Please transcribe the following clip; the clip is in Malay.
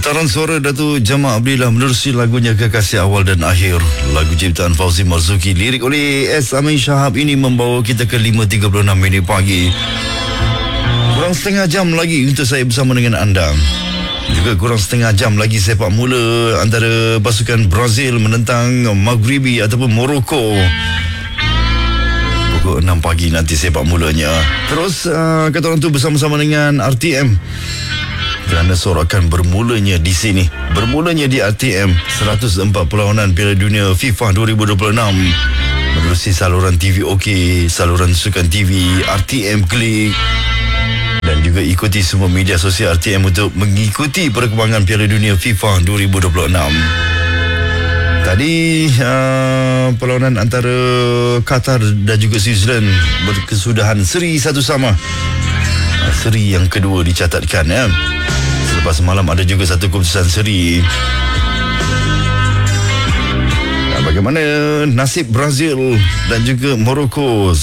Getaran suara Datuk Jamal Abdillah menerusi lagunya Kekasih Awal dan Akhir. Lagu ciptaan Fauzi Marzuki, lirik oleh S. Amin Shahab ini membawa kita ke 5.36 minit pagi. Kurang setengah jam lagi untuk saya bersama dengan anda. Juga kurang setengah jam lagi sepak mula antara pasukan Brazil menentang Maghribi ataupun Morocco. Pukul 6 pagi nanti sepak mulanya. Terus kata orang tu bersama-sama dengan RTM. Kerana sorakan bermulanya di sini. Bermulanya di RTM 104 perlawanan Piala Dunia FIFA 2026 menerusi saluran TV OK, saluran sukan TV, RTM Klik, dan juga ikuti semua media sosial RTM untuk mengikuti perkembangan Piala Dunia FIFA 2026. Tadi perlawanan antara Qatar dan juga Switzerland berkesudahan seri satu sama. Seri yang kedua dicatatkan ya. Selepas semalam ada juga satu keputusan seri. Bagaimana nasib Brazil dan juga Morocco?